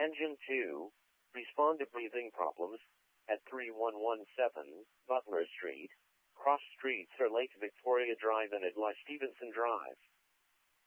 Engine 2, respond to breathing problems at 3117 Butler Street, cross streets are Lake Victoria Drive and at La Stevenson Drive.